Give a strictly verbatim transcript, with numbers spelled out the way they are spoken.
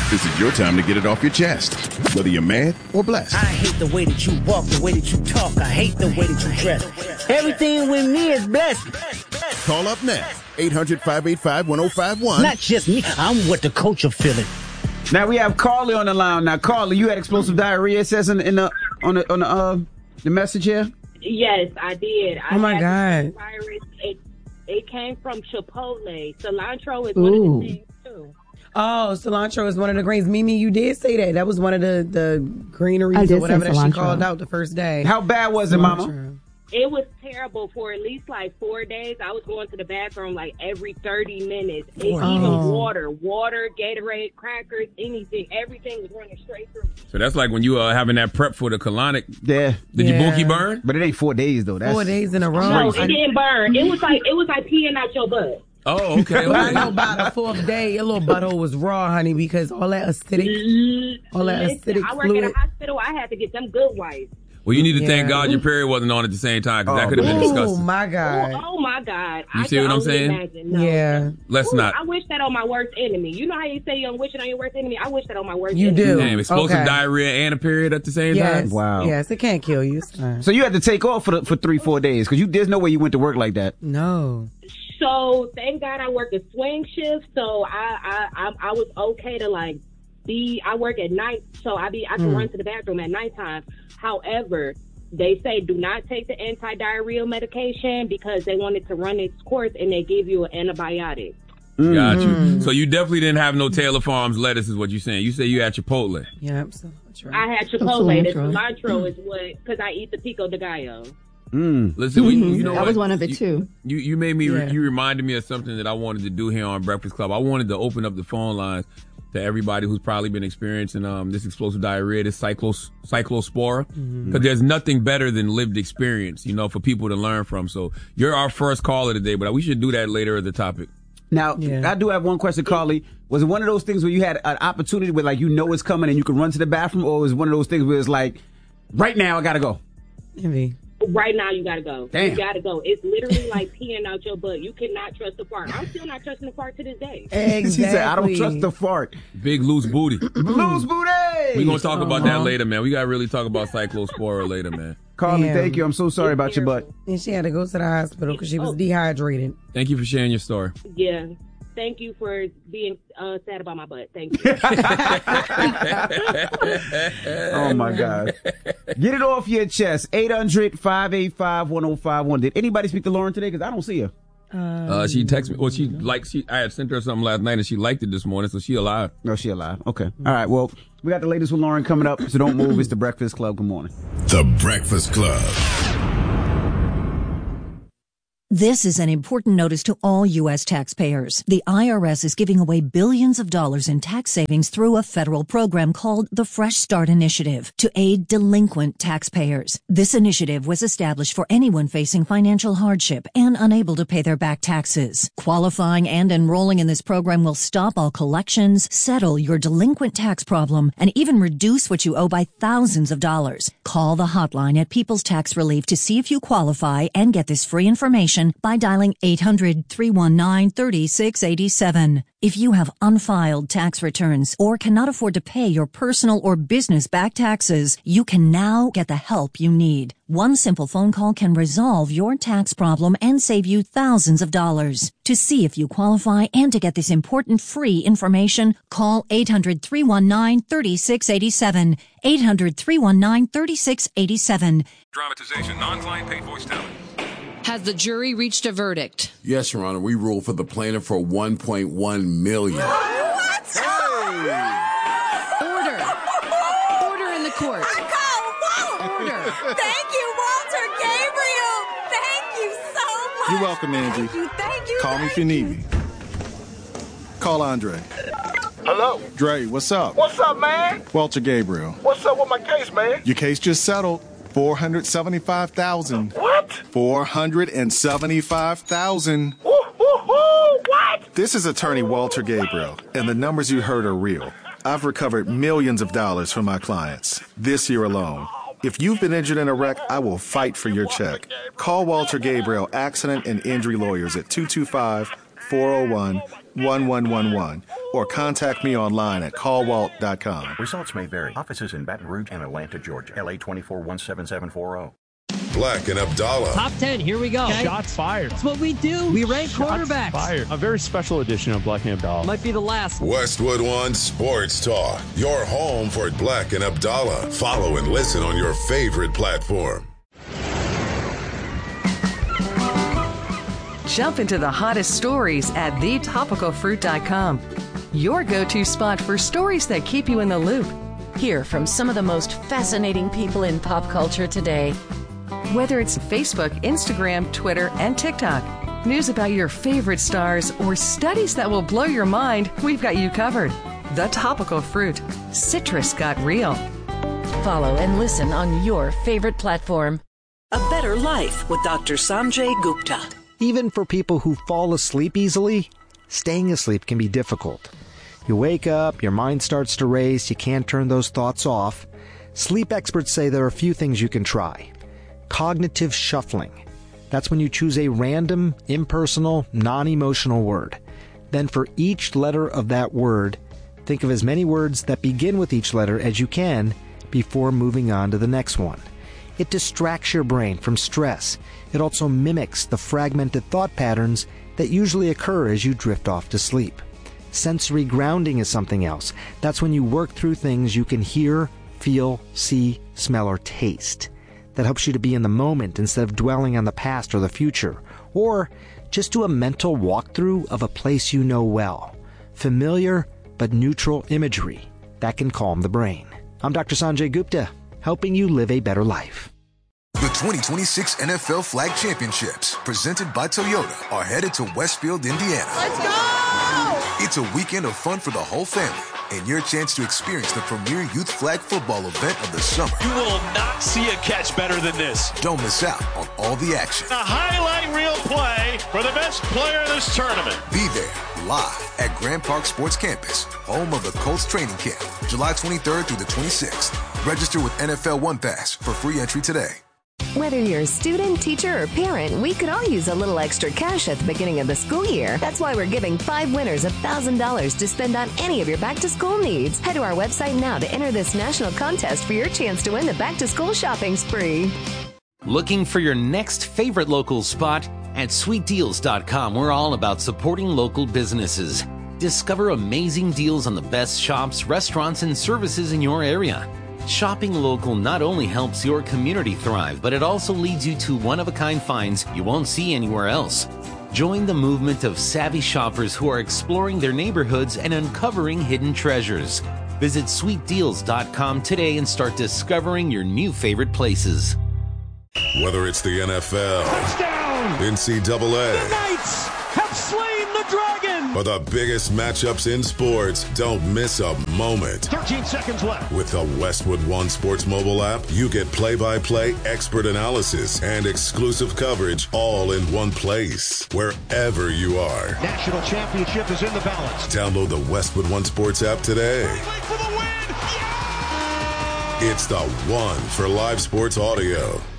This is your time to get it off your chest, whether you're mad or blessed. I hate the way that you walk, the way that you talk. I hate the way that you dress. Everything with me is blessed. Call up now, eight hundred, five eight five, one oh five one. Not just me, I'm what the coach are feeling. Now we have Carly on the line. Now, Carly, you had explosive diarrhea. It says in, in the on the on the uh, the message here. Yes, I did. I oh my had God! Virus. It, it came from Chipotle. Cilantro is Ooh. one of the things too. Oh, cilantro is one of the greens. Mimi, you did say that. That was one of the, the greeneries or whatever that she called out the first day. How bad was it, cilantro. Mama? It was terrible for at least like four days. I was going to the bathroom like every thirty minutes. It, Oh. Even water, water, Gatorade, crackers, anything. Everything was running straight through. So that's like when you are uh, having that prep for the colonic. Yeah. Did Yeah. your bookie burn? But it ain't four days though. That's Four days in a row. No, it didn't burn. It was like it was like peeing out your butt. Oh, okay. But I okay. know by the fourth day, your little butthole was raw, honey, because all that acidic, all that Listen, acidic I work fluid. at a hospital. I had to get them good wipes. Well, you need to thank Yeah. God your period wasn't on at the same time because that Oh, could have been Oh disgusting. my God! Oh, oh my God! You I see can what I'm only saying? Imagine. No. Yeah, Let's Ooh, not. I wish that on my worst enemy. You know how you say you don't wish it on your worst enemy? I wish that on my worst you enemy. do. Damn, explosive Okay. diarrhea and a period at the same Yes. time? Wow. Yes, it can't kill you. It's fine. So you had to take off for the, for three, four days because you there's no way you went to work like that. No. So thank God I work a swing shift, so I I I, I was okay to like be. I work at night, so I be I can Mm. run to the bathroom at nighttime. However, they say do not take the anti-diarrheal medication because they want it to run its course and they give you an antibiotic. Got you. Mm. So you definitely didn't have no Taylor Farms lettuce is what you're saying. You say you had Chipotle. Yep. So that's right. I had Chipotle. The cilantro. cilantro is what because I eat the pico de gallo. Mm. Listen, we, you know That what? was one of it You- too. You you made me Yeah. you reminded me of something that I wanted to do here on Breakfast Club. I wanted to open up the phone lines to everybody who's probably been experiencing um this explosive diarrhea, this cyclos cyclospora, because Mm-hmm. there's nothing better than lived experience, you know, for people to learn from. So you're our first caller today, but we should do that later at the topic. Now, Yeah. I do have one question, Carly. Was it one of those things where you had an opportunity where, like, you know it's coming and you can run to the bathroom, or was it one of those things where it's like, right now I gotta go? Envy. Right now, you gotta go. Damn. You gotta go. It's literally like peeing out your butt. You cannot trust the fart. I'm still not trusting the fart to this day. Exactly. She said, I don't trust the fart. Big loose booty. Loose booty! We're gonna talk about that Uh-huh. later, man. We gotta really talk about cyclospora later, man. Carly, Damn. thank you. I'm so sorry about your butt. And she had to go to the hospital because she was dehydrated. Thank you for sharing your story. Yeah. Thank you for being uh, sad about my butt. Thank you. Oh, my God. Get it off your chest. eight hundred, five eight five, one oh five one. Did anybody speak to Lauren today? Because I don't see her. Uh, she texted me. Well, she liked. She I had sent her something last night, and she liked it this morning, so she alive. No, she alive. Okay. All right. Well, we got the latest with Lauren coming up, so don't move. It's the Breakfast Club. Good morning. The Breakfast Club. This is an important notice to all U S taxpayers. The I R S is giving away billions of dollars in tax savings through a federal program called the Fresh Start Initiative to aid delinquent taxpayers. This initiative was established for anyone facing financial hardship and unable to pay their back taxes. Qualifying and enrolling in this program will stop all collections, settle your delinquent tax problem, and even reduce what you owe by thousands of dollars. Call the hotline at People's Tax Relief to see if you qualify and get this free information by dialing eight hundred, three one nine, three six eight seven. If you have unfiled tax returns or cannot afford to pay your personal or business back taxes, you can now get the help you need. One simple phone call can resolve your tax problem and save you thousands of dollars. To see if you qualify and to get this important free information, call eight hundred, three one nine, three six eight seven. eight hundred, three one nine, three six eight seven. Dramatization, non-client paid voice talent. Has the jury reached a verdict? Yes, Your Honor. We ruled for the plaintiff for one point one million dollars. What? Hey! Order. Order in the court. Order. Thank you, Walter Gabriel. Thank you so much. You're welcome, Angie. Thank you, thank you. Call me if you need me. Call Andre. Hello? Dre, what's up? What's up, man? Walter Gabriel. What's up with my case, man? Your case just settled. four hundred seventy-five thousand dollars. What? four hundred seventy-five thousand dollars. Woo, woo, woo, what? This is attorney Walter Gabriel, and the numbers you heard are real. I've recovered millions of dollars from my clients this year alone. If you've been injured in a wreck, I will fight for your check. Call Walter Gabriel Accident and Injury Lawyers at two two five, four oh one, one one one one or contact me online at call walt dot com. Results may vary. Offices in Baton Rouge and Atlanta, Georgia. L A twenty-four one seven seven four zero. Black and Abdallah. Top ten, here we go. Okay. Shots fired. That's what we do. We rank Shots quarterbacks. Fired. A very special edition of Black and Abdallah. Might be the last. Westwood One Sports Talk. Your home for Black and Abdallah. Follow and listen on your favorite platform. Jump into the hottest stories at the topical fruit dot com. Your go-to spot for stories that keep you in the loop. Hear from some of the most fascinating people in pop culture today. Whether it's Facebook, Instagram, Twitter, and TikTok, news about your favorite stars, or studies that will blow your mind, we've got you covered. The Topical Fruit. Citrus got real. Follow and listen on your favorite platform. A Better Life with Doctor Sanjay Gupta. Even for people who fall asleep easily, staying asleep can be difficult. You wake up, your mind starts to race, you can't turn those thoughts off. Sleep experts say there are a few things you can try. Cognitive shuffling. That's when you choose a random, impersonal, non-emotional word. Then for each letter of that word, think of as many words that begin with each letter as you can before moving on to the next one. It distracts your brain from stress. It also mimics the fragmented thought patterns that usually occur as you drift off to sleep. Sensory grounding is something else. That's when you work through things you can hear, feel, see, smell, or taste. That helps you to be in the moment instead of dwelling on the past or the future. Or just do a mental walkthrough of a place you know well. Familiar but neutral imagery. That can calm the brain. I'm Doctor Sanjay Gupta, helping you live a better life. The twenty twenty-six N F L Flag Championships, presented by Toyota, are headed to Westfield, Indiana. Let's go! It's a weekend of fun for the whole family, and your chance to experience the premier youth flag football event of the summer. You will not see a catch better than this. Don't miss out on all the action. A highlight reel play for the best player in this tournament. Be there, live at Grand Park Sports Campus, home of the Colts training camp, July twenty-third through the twenty-sixth. Register with N F L One Pass for free entry today. Whether you're a student, teacher, or parent, we could all use a little extra cash at the beginning of the school year. That's why we're giving five winners one thousand dollars to spend on any of your back-to-school needs. Head to our website now to enter this national contest for your chance to win the back-to-school shopping spree. Looking for your next favorite local spot? At sweet deals dot com, we're all about supporting local businesses. Discover amazing deals on the best shops, restaurants, and services in your area. Shopping local not only helps your community thrive, but it also leads you to one-of-a-kind finds you won't see anywhere else. Join the movement of savvy shoppers who are exploring their neighborhoods and uncovering hidden treasures. Visit sweet deals dot com today and start discovering your new favorite places. Whether it's the N F L, touchdown, N C double A, the Knights have slain the dragon, or the biggest matchups in sports, don't miss a moment. thirteen seconds left. With the Westwood One Sports mobile app, you get play-by-play expert analysis and exclusive coverage all in one place, wherever you are. National championship is in the balance. Download the Westwood One Sports app today. For the win. Yeah! It's the one for live sports audio.